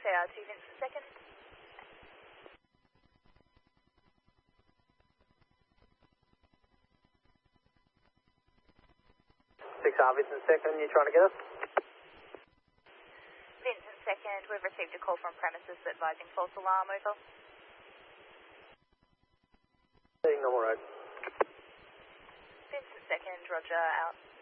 tower to Vincent second. 6R, Vincent second, you trying to get us? Vincent second, we've received a call from premises advising false alarm, over. Heading normal road. Vincent second, roger, out.